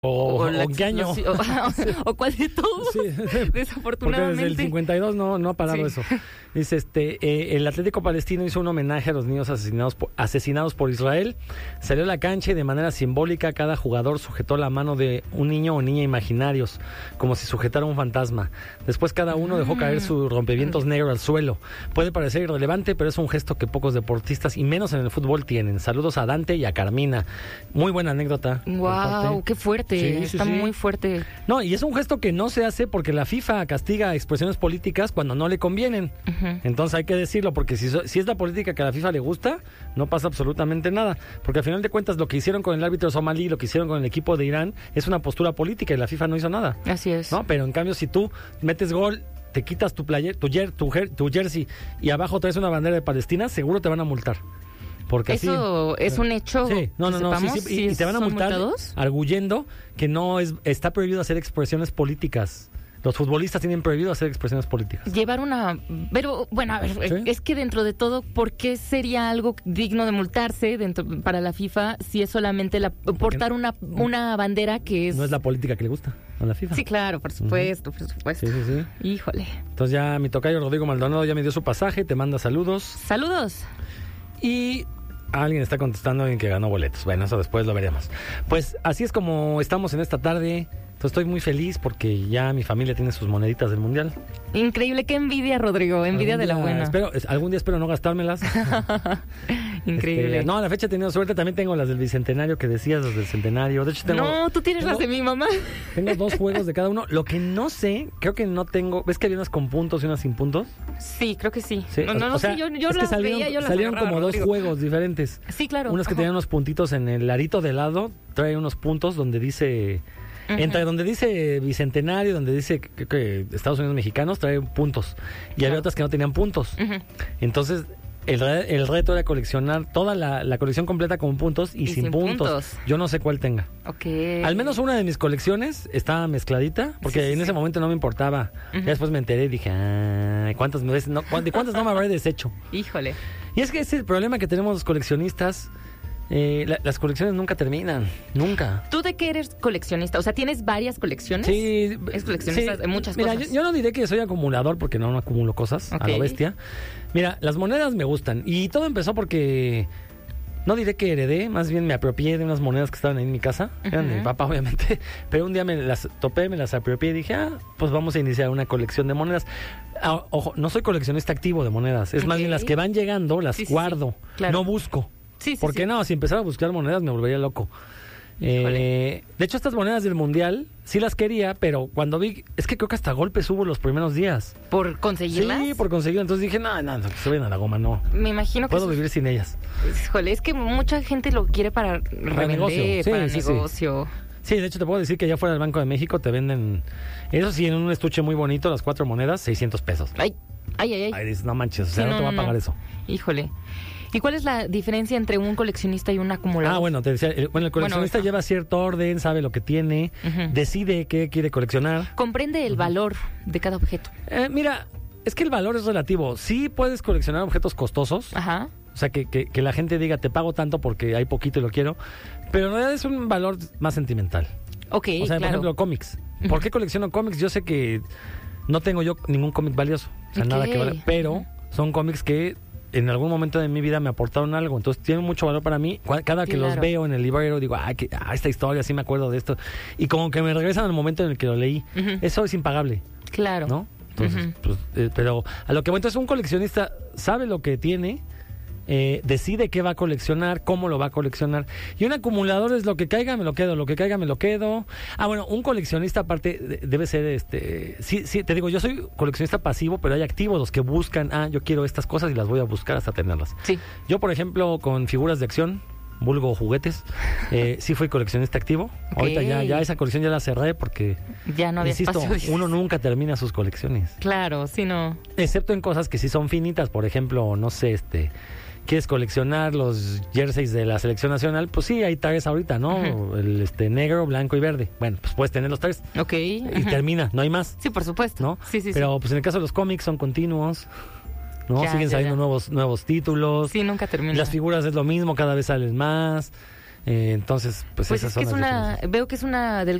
O qué año. O cuál de todos. Sí. Desafortunadamente. Porque desde el 52 no ha parado eso. Dice, el Atlético Palestino hizo un homenaje a los niños asesinados por Israel. Salió a la cancha y de manera simbólica cada jugador sujetó la mano de un niño o niña imaginarios, como si sujetara un fantasma. Después cada uno dejó caer su rompevientos negro al suelo. Puede parecer irrelevante, pero es un gesto que pocos deportistas, y menos en el fútbol, tienen. Saludos a Dante y a Carmina. Muy buena anécdota. ¡Wow! ¡Qué fuerte! Está muy fuerte. No, y es un gesto que no se hace porque la FIFA castiga expresiones políticas cuando no le convienen. Entonces hay que decirlo, porque si es la política que a la FIFA le gusta, no pasa absolutamente nada. Porque al final de cuentas lo que hicieron con el árbitro somalí, lo que hicieron con el equipo de Irán, es una postura política y la FIFA no hizo nada. Así es. ¿No? Pero en cambio, si tú metes gol, te quitas tu jersey y abajo traes una bandera de Palestina, seguro te van a multar. Porque eso es un hecho. Sí, sí, y te van a multar arguyendo que está prohibido hacer expresiones políticas. Los futbolistas tienen prohibido hacer expresiones políticas. Pero bueno, a ver, ¿sí? Es que dentro de todo, ¿por qué sería algo digno de multarse para la FIFA si es solamente portar una bandera que es... No es la política que le gusta a la FIFA. Sí, claro, por supuesto, por supuesto. Sí. Híjole. Entonces ya mi tocayo Rodrigo Maldonado ya me dio su pasaje, te manda saludos. Saludos. Y alguien está contestando en que ganó boletos. Bueno, eso después lo veremos. Pues así es como estamos en esta tarde. Entonces estoy muy feliz porque ya mi familia tiene sus moneditas del Mundial. Increíble, qué envidia, Rodrigo, envidia de la buena. Algún día espero no gastármelas. Increíble. No, a la fecha he tenido suerte, también tengo las del Bicentenario que decías, las del Centenario. De hecho, tú tienes las de mi mamá. Tengo 2 juegos de cada uno. Lo que no sé, creo que no tengo... ¿Ves que había unas con puntos y unas sin puntos? Sí, creo que sí. No sé, yo las veía, yo las salieron como 2 juegos diferentes. Sí, claro. Unas que tenían unos puntitos en el arito de lado, trae unos puntos donde dice... Entre donde dice Bicentenario, donde dice que Estados Unidos mexicanos, trae puntos. Y había otras que no tenían puntos. Entonces, el reto era coleccionar toda la colección completa con puntos y sin puntos. Yo no sé cuál tenga. Okay. Al menos una de mis colecciones estaba mezcladita, porque en ese momento no me importaba. Ya después me enteré y dije, ¿de cuántas no me habré deshecho? Híjole. Y es que ese es el problema que tenemos los coleccionistas. Las colecciones nunca terminan, nunca. ¿Tú de qué eres coleccionista? O sea, ¿tienes varias colecciones? Sí. ¿Es coleccionista de muchas cosas? Mira, yo no diré que soy acumulador porque no acumulo cosas a lo bestia. Mira, las monedas me gustan y todo empezó porque... No diré que heredé, más bien me apropié de unas monedas que estaban ahí en mi casa. Eran de mi papá, obviamente. Pero un día me las topé, me las apropié y dije, pues vamos a iniciar una colección de monedas. Ojo, no soy coleccionista activo de monedas. Es más bien las que van llegando, las guardo. Claro. No busco. Porque no, si empezara a buscar monedas me volvería loco. De hecho, estas monedas del Mundial sí las quería, pero cuando vi... Es que creo que hasta golpes hubo los primeros días. ¿Por conseguirlas? Sí, por conseguirlas. Entonces dije, no, que se vayan a la goma, no. Me imagino que... Puedo vivir sin ellas. Híjole, es que mucha gente lo quiere para revender, para negocio. Sí, de hecho te puedo decir que allá fuera del Banco de México te venden... Eso sí, en un estuche muy bonito, las 4 monedas, $600. Ay. Ay, dices, no manches, o sea, no te va a pagar eso. Híjole. ¿Y cuál es la diferencia entre un coleccionista y un acumulador? Bueno, te decía, el coleccionista lleva cierto orden, sabe lo que tiene, decide qué quiere coleccionar. Comprende el valor de cada objeto. Mira, es que el valor es relativo. Sí puedes coleccionar objetos costosos. Ajá. O sea, que la gente diga, te pago tanto porque hay poquito y lo quiero. Pero en realidad es un valor más sentimental. Ok, o sea, por ejemplo, cómics. ¿Por qué colecciono cómics? Yo sé que no tengo yo ningún cómic valioso. O sea, nada que valga. Pero son cómics que... en algún momento de mi vida me aportaron algo, entonces tienen mucho valor para mí. Cada que los veo en el librero digo, esta historia, sí me acuerdo de esto, y como que me regresan al momento en el que lo leí. Eso es impagable. Claro. ¿No? Entonces, pero a lo que voy, entonces un coleccionista sabe lo que tiene, decide qué va a coleccionar, cómo lo va a coleccionar. Y un acumulador es lo que caiga, me lo quedo, lo que caiga, me lo quedo. Bueno, un coleccionista aparte debe ser, sí, te digo, yo soy coleccionista pasivo, pero hay activos, los que buscan, yo quiero estas cosas y las voy a buscar hasta tenerlas. Sí. Yo, por ejemplo, con figuras de acción, vulgo juguetes, sí fui coleccionista activo. Okay. Ahorita ya esa colección ya la cerré porque, ya no había espacio. Uno nunca termina sus colecciones. Claro, sí, no. Excepto en cosas que sí son finitas, por ejemplo, no sé, ¿quieres coleccionar los jerseys de la selección nacional? Pues sí, hay traes ahorita, ¿no? El negro, blanco y verde. Bueno, pues puedes tener los traes. Ok. Y termina, no hay más. Sí, por supuesto. ¿No? Sí. Pero pues en el caso de los cómics son continuos, ¿no? Siguen saliendo nuevos títulos. Sí, nunca termina. Las figuras es lo mismo, cada vez salen más. Entonces, pues esas es que son las diferencias. veo que es una